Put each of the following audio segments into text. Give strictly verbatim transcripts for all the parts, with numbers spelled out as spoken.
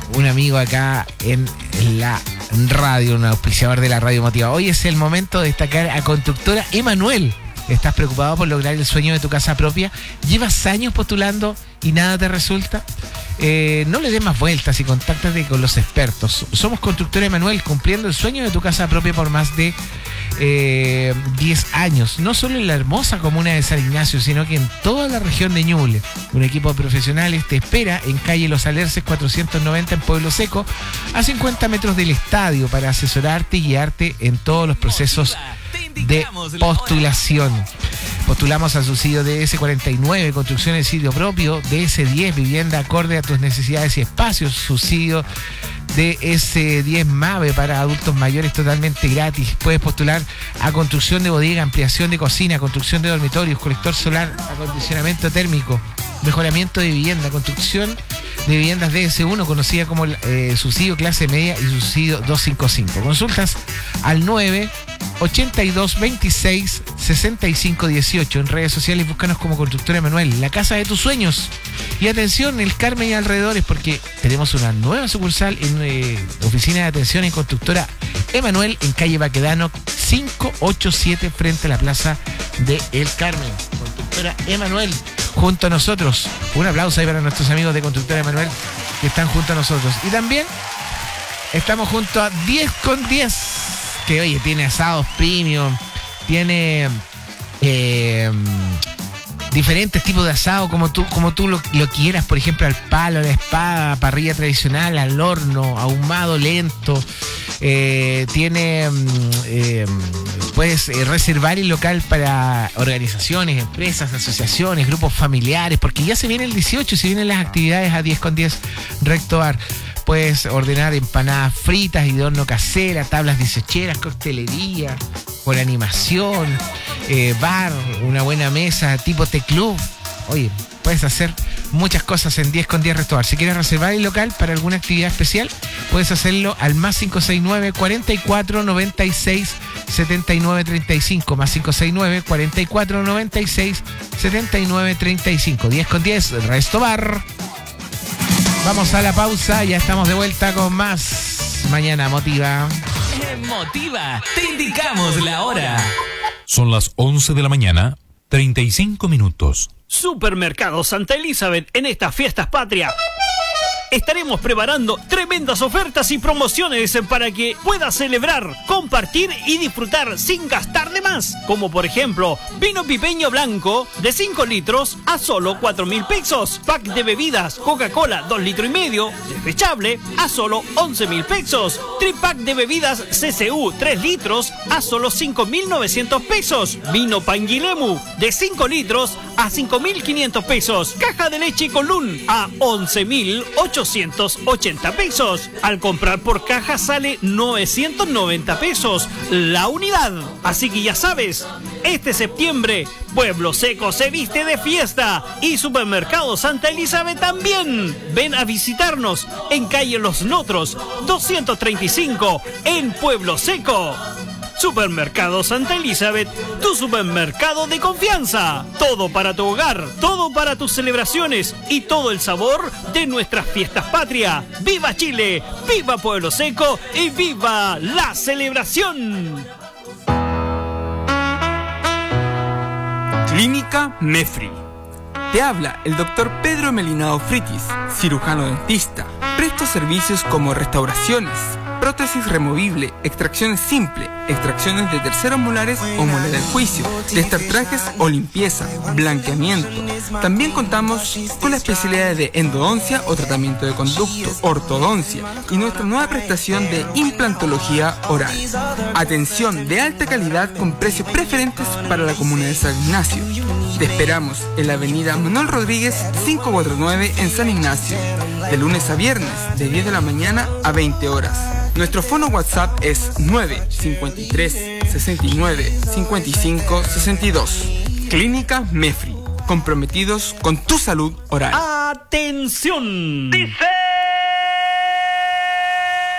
un amigo acá en la radio, un auspiciador de la Radio Motiva. Hoy es el momento de destacar a Constructora Emanuel. ¿Estás preocupado por lograr el sueño de tu casa propia? ¿Llevas años postulando y nada te resulta? Eh, no le des más vueltas y contáctate con los expertos. Somos Constructora Emanuel, cumpliendo el sueño de tu casa propia por más de eh, diez años. No solo en la hermosa comuna de San Ignacio, sino que en toda la región de Ñuble. Un equipo de profesionales te espera en calle Los Alerces cuatrocientos noventa en Pueblo Seco, a cincuenta metros del estadio, para asesorarte y guiarte en todos los procesos de postulación. Postulamos al subsidio D S cuarenta y nueve, construcción de sitio propio, D S diez, vivienda acorde a tus necesidades y espacios, subsidio D S diez MAVE para adultos mayores totalmente gratis. Puedes postular a construcción de bodega, ampliación de cocina, construcción de dormitorios, colector solar, acondicionamiento térmico, mejoramiento de vivienda, construcción de viviendas D S uno, conocida como eh, subsidio clase media y subsidio doscientos cincuenta y cinco. Consultas al nueve ochenta y dos veintiséis sesenta y cinco dieciocho. En redes sociales búscanos como Constructora Emanuel, la casa de tus sueños. Y atención, el Carmen y alrededores, porque tenemos una nueva sucursal en eh, oficina de atención en Constructora Emanuel, en calle Baquedano quinientos ochenta y siete, frente a la plaza de El Carmen. Constructora Emanuel, junto a nosotros. Un aplauso ahí para nuestros amigos de Constructora Emanuel que están junto a nosotros. Y también estamos junto a diez con diez, que oye, tiene asados premium, tiene eh, diferentes tipos de asado como tú, como tú lo, lo quieras, por ejemplo, al palo, a la espada, parrilla tradicional, al horno, ahumado lento. Eh, tiene eh, puedes eh, reservar el local para organizaciones, empresas, asociaciones, grupos familiares, porque ya se viene el dieciocho, se vienen las actividades a diez con diez Recto Bar. Puedes ordenar empanadas fritas y de horno casera, tablas dieciocheras, coctelería, con animación, eh, bar, una buena mesa tipo T-Club. Oye, puedes hacer muchas cosas en diez con diez Recto Bar. Si quieres reservar el local para alguna actividad especial, puedes hacerlo al más cinco seis nueve, cuarenta y cuatro, noventa y seis, setenta y nueve treinta y cinco, más cinco seis nueve, cuarenta y cuatro, noventa y seis, setenta y nueve treinta y cinco. diez con diez Resto Bar. Vamos a la pausa, ya estamos de vuelta con más Mañana Motiva. Motiva, te indicamos la hora. Son las once de la mañana, treinta y cinco minutos. Supermercado Santa Elizabeth, en estas fiestas patrias estaremos preparando tremendas ofertas y promociones para que puedas celebrar, compartir y disfrutar sin gastar de más. Como por ejemplo, vino pipeño blanco de cinco litros a solo cuatro mil pesos. Pack de bebidas Coca-Cola dos litros y medio, desechable, a solo once mil pesos. Tripack de bebidas C C U tres litros a solo cinco mil novecientos pesos. Vino Panguilemu de cinco litros a cinco mil quinientos pesos. Caja de leche Colún a once mil ochocientos ochenta pesos. Al comprar por caja sale novecientos noventa pesos la unidad. Así que ya sabes, este septiembre Pueblo Seco se viste de fiesta y Supermercado Santa Elizabeth también. Ven a visitarnos en calle Los Notros doscientos treinta y cinco en Pueblo Seco. Supermercado Santa Elizabeth, tu supermercado de confianza. Todo para tu hogar, todo para tus celebraciones y todo el sabor de nuestras fiestas patria. ¡Viva Chile! ¡Viva Pueblo Seco! ¡Y viva la celebración! Clínica Mefri. Te habla el doctor Pedro Melinao Fritis, cirujano dentista. Presto servicios como restauraciones, prótesis removible, extracciones simple, extracciones de terceros molares o muela del juicio, destartrajes o limpieza, blanqueamiento. También contamos con la especialidad de endodoncia o tratamiento de conducto, ortodoncia y nuestra nueva prestación de implantología oral. Atención de alta calidad con precios preferentes para la comuna de San Ignacio. Te esperamos en la avenida Manuel Rodríguez quinientos cuarenta y nueve en San Ignacio, de lunes a viernes, de diez de la mañana a veinte horas. Nuestro fono WhatsApp es nueve cincuenta y tres, sesenta y nueve, cincuenta y cinco, sesenta y dos. Clínica Mefri, comprometidos con tu salud oral. ¡Atención! ¡Dice!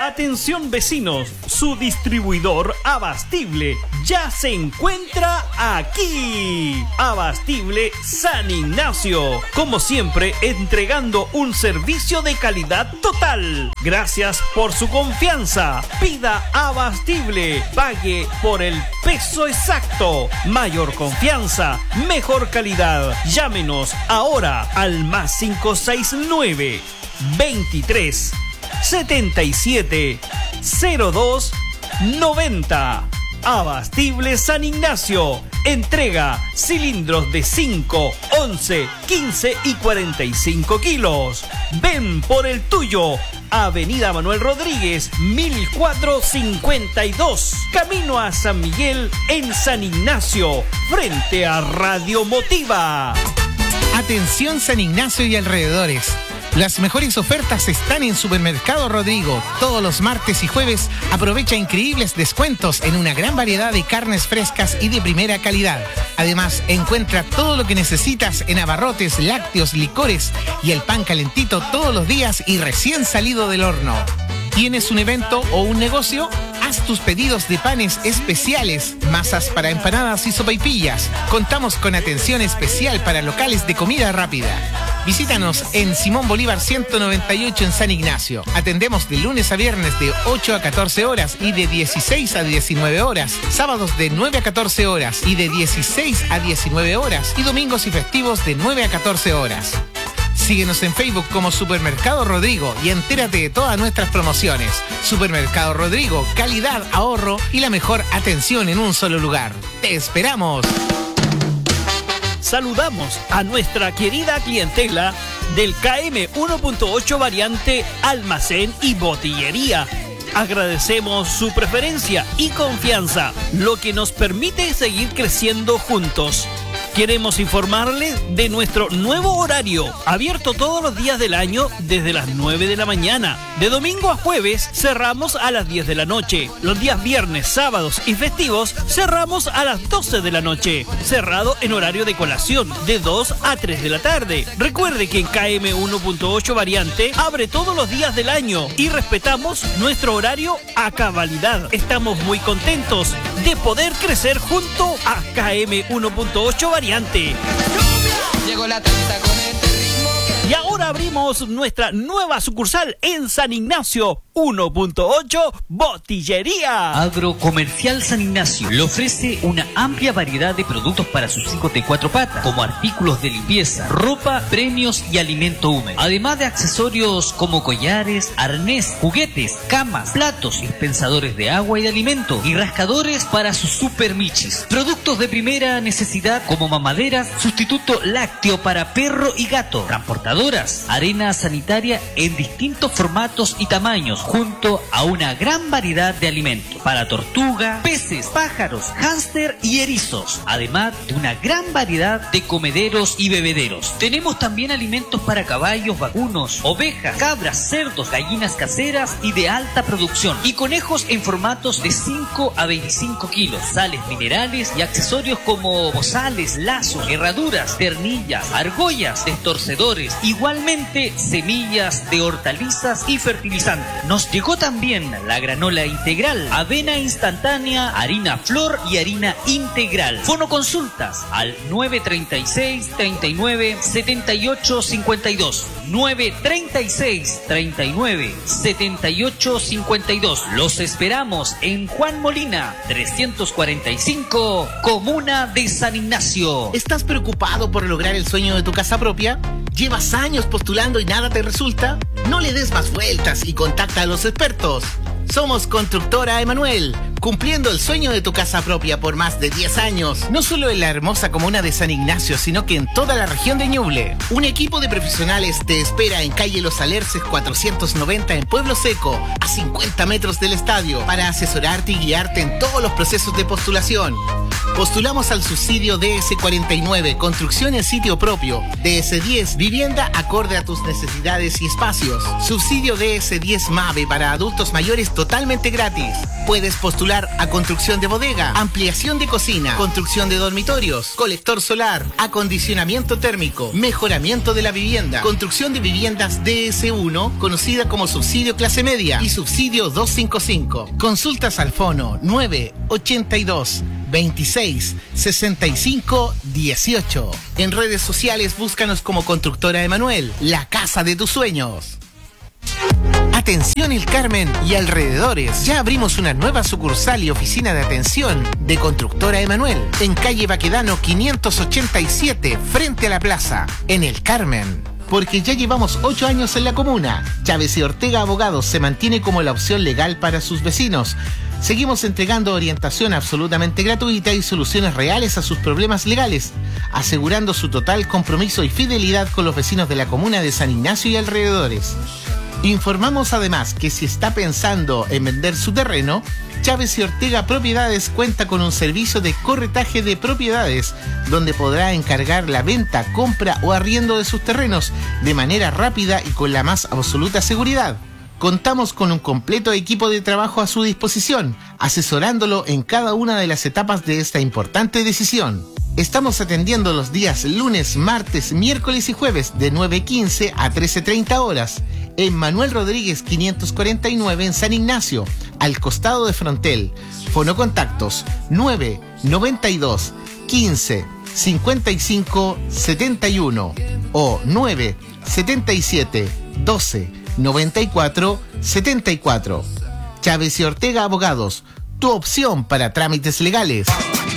Atención vecinos, su distribuidor Abastible ya se encuentra aquí. Abastible San Ignacio, como siempre entregando un servicio de calidad total. Gracias por su confianza. Pida Abastible, pague por el peso exacto. Mayor confianza, mejor calidad. Llámenos ahora al más cinco seis nueve, veintitrés, setenta y siete, cero dos, noventa. Abastible San Ignacio. Entrega cilindros de cinco, once, quince y cuarenta y cinco kilos. Ven por el tuyo. Avenida Manuel Rodríguez, mil cuatrocientos cincuenta y dos. Camino a San Miguel en San Ignacio, frente a Radio Motiva. Atención San Ignacio y alrededores. Las mejores ofertas están en Supermercado Rodrigo. Todos los martes y jueves aprovecha increíbles descuentos en una gran variedad de carnes frescas y de primera calidad. Además, encuentra todo lo que necesitas en abarrotes, lácteos, licores y el pan calentito todos los días y recién salido del horno. ¿Tienes un evento o un negocio? Haz tus pedidos de panes especiales, masas para empanadas y sopaipillas. Contamos con atención especial para locales de comida rápida. Visítanos en Simón Bolívar ciento noventa y ocho en San Ignacio. Atendemos de lunes a viernes de ocho a catorce horas y de dieciséis a diecinueve horas. Sábados de nueve a catorce horas y de dieciséis a diecinueve horas. Y domingos y festivos de nueve a catorce horas. Síguenos en Facebook como Supermercado Rodrigo y entérate de todas nuestras promociones. Supermercado Rodrigo, calidad, ahorro y la mejor atención en un solo lugar. ¡Te esperamos! Saludamos a nuestra querida clientela del K M uno punto ocho variante Almacén y Botillería. Agradecemos su preferencia y confianza, lo que nos permite seguir creciendo juntos. Queremos informarles de nuestro nuevo horario, abierto todos los días del año desde las nueve de la mañana. De domingo a jueves cerramos a las diez de la noche. Los días viernes, sábados y festivos cerramos a las doce de la noche. Cerrado en horario de colación de dos a tres de la tarde. Recuerde que en K M uno punto ocho variante abre todos los días del año y respetamos nuestro horario a cabalidad. Estamos muy contentos de poder crecer junto a K M uno punto ocho variante. Llegó la tanda con este ritmo. Y ahora abrimos nuestra nueva sucursal en San Ignacio, uno punto ocho Botillería. Agrocomercial San Ignacio le ofrece una amplia variedad de productos para sus hijos de cuatro patas, como artículos de limpieza, ropa, premios y alimento húmedo. Además de accesorios como collares, arnés, juguetes, camas, platos, dispensadores de agua y de alimento y rascadores para sus super michis. Productos de primera necesidad como mamaderas, sustituto lácteo para perro y gato, transportadoras, arena sanitaria en distintos formatos y tamaños, junto a una gran variedad de alimentos para tortuga, peces, pájaros, hámster y erizos, además de una gran variedad de comederos y bebederos. Tenemos también alimentos para caballos, vacunos, ovejas, cabras, cerdos, gallinas caseras y de alta producción, y conejos en formatos de cinco a veinticinco kilos, sales minerales y accesorios como bozales, lazos, herraduras, ternillas, argollas, destorcedores, igualmente semillas de hortalizas y fertilizantes. Nos llegó también la granola integral, avena instantánea, harina flor y harina integral. Fono consultas al nueve treinta y seis, treinta y nueve, setenta y ocho cincuenta y dos. nueve treinta y seis, treinta y nueve, setenta y ocho cincuenta y dos. Los esperamos en Juan Molina, trescientos cuarenta y cinco, Comuna de San Ignacio. ¿Estás preocupado por lograr el sueño de tu casa propia? ¿Llevas años postulando y nada te resulta? No le des más vueltas y contacta a los expertos. Somos Constructora Emanuel, cumpliendo el sueño de tu casa propia por más de diez años. No solo en la hermosa comuna de San Ignacio, sino que en toda la región de Ñuble. Un equipo de profesionales te espera en calle Los Alerces cuatrocientos noventa en Pueblo Seco, a cincuenta metros del estadio, para asesorarte y guiarte en todos los procesos de postulación. Postulamos al subsidio D S cuarenta y nueve, construcción en sitio propio. D S diez, vivienda acorde a tus necesidades y espacios. Subsidio D S diez MAVE para adultos mayores totalmente gratis. Puedes postular popular a construcción de bodega, ampliación de cocina, construcción de dormitorios, colector solar, acondicionamiento térmico, mejoramiento de la vivienda, construcción de viviendas D S uno, conocida como subsidio clase media y subsidio doscientos cincuenta y cinco. Consultas al fono nueve ochenta y dos veintiséis sesenta y cinco dieciocho. En redes sociales búscanos como Constructora Emanuel, la casa de tus sueños. Atención El Carmen y alrededores. Ya abrimos una nueva sucursal y oficina de atención de Constructora Emanuel en calle Baquedano quinientos ochenta y siete, frente a la plaza, en El Carmen. Porque ya llevamos ocho años en la comuna, Chávez y Ortega Abogados se mantiene como la opción legal para sus vecinos. Seguimos entregando orientación absolutamente gratuita y soluciones reales a sus problemas legales, asegurando su total compromiso y fidelidad con los vecinos de la comuna de San Ignacio y alrededores. Informamos además que si está pensando en vender su terreno, Chávez y Ortega Propiedades cuenta con un servicio de corretaje de propiedades, donde podrá encargar la venta, compra o arriendo de sus terrenos de manera rápida y con la más absoluta seguridad. Contamos con un completo equipo de trabajo a su disposición, asesorándolo en cada una de las etapas de esta importante decisión. Estamos atendiendo los días lunes, martes, miércoles y jueves de nueve quince a trece treinta horas en Manuel Rodríguez quinientos cuarenta y nueve en San Ignacio, al costado de Frontel. Fonocontactos nueve noventa y dos quince cincuenta y cinco setenta y uno o nueve setenta y siete doce noventa y cuatro setenta y cuatro. Chávez y Ortega Abogados, tu opción para trámites legales.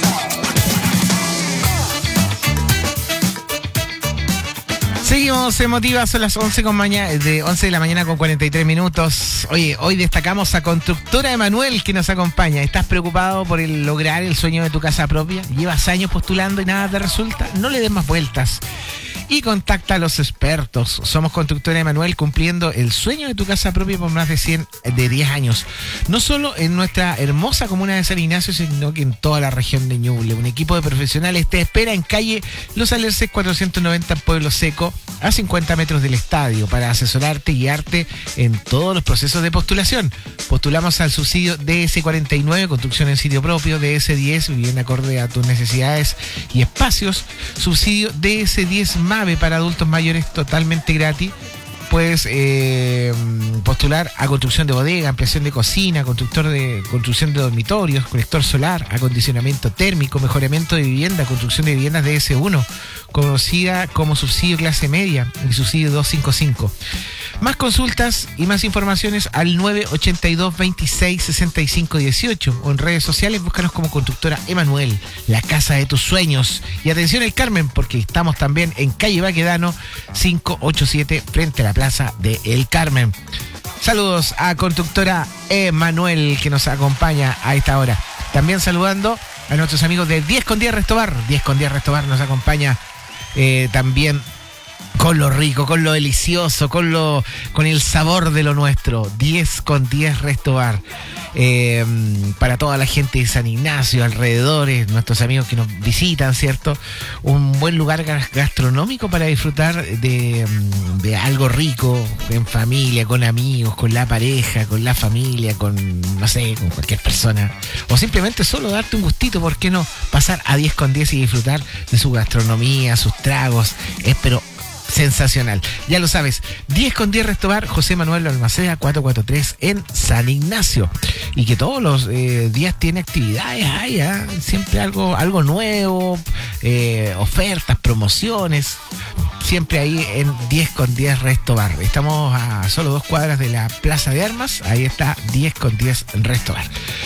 Seguimos emotivas, son las once, con mañana, de once de la mañana con cuarenta y tres minutos. Oye, hoy destacamos a Constructora Emanuel que nos acompaña. ¿Estás preocupado por el lograr el sueño de tu casa propia? ¿Llevas años postulando y nada te resulta? No le des más vueltas y contacta a los expertos. Somos Constructora Emanuel, cumpliendo el sueño de tu casa propia por más de cien, de diez años. No solo en nuestra hermosa comuna de San Ignacio, sino que en toda la región de Ñuble. Un equipo de profesionales te espera en calle Los Alerces cuatrocientos noventa en Pueblo Seco, a cincuenta metros del estadio, para asesorarte y guiarte en todos los procesos de postulación. Postulamos al subsidio D S cuarenta y nueve, construcción en sitio propio, D S diez, vivienda acorde a tus necesidades y espacios, subsidio D S diez MAVE para adultos mayores totalmente gratis. Puedes eh, postular a construcción de bodega, ampliación de cocina, constructor de construcción de dormitorios, colector solar, acondicionamiento térmico, mejoramiento de vivienda, construcción de viviendas D S uno, conocida como subsidio clase media y subsidio doscientos cincuenta y cinco. Más consultas y más informaciones al nueve ochenta y dos veintiséis sesenta y cinco dieciocho o en redes sociales búscanos como Constructora Emanuel, la casa de tus sueños. Y atención El Carmen, porque estamos también en calle Baquedano quinientos ochenta y siete, frente a la plaza de El Carmen. Saludos a Constructora Emanuel que nos acompaña a esta hora. También saludando a nuestros amigos de diez con diez Restobar. diez con diez Restobar nos acompaña eh, también con lo rico, con lo delicioso, con lo con el sabor de lo nuestro. diez con diez Restobar. Eh, para toda la gente de San Ignacio, alrededores, nuestros amigos que nos visitan, ¿cierto? Un buen lugar gastronómico para disfrutar de, de algo rico, en familia, con amigos, con la pareja, con la familia, con, no sé, con cualquier persona. O simplemente solo darte un gustito, ¿por qué no? Pasar a diez con diez y disfrutar de su gastronomía, sus tragos. Es pero sensacional. Ya lo sabes, diez con diez Restobar, José Manuel Almaceda cuatrocientos cuarenta y tres en San Ignacio. Y que todos los eh, días tiene actividades, hay ¿eh? siempre algo, algo nuevo, eh, ofertas, promociones, siempre ahí en diez con diez Restobar. Estamos a solo dos cuadras de la Plaza de Armas, ahí está diez con diez Restobar.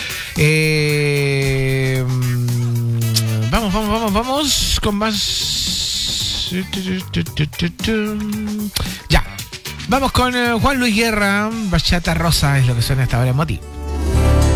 Eh, vamos, vamos, vamos, vamos con más. Ya, vamos con uh, Juan Luis Guerra, Bachata Rosa es lo que suena hasta ahora, Moti.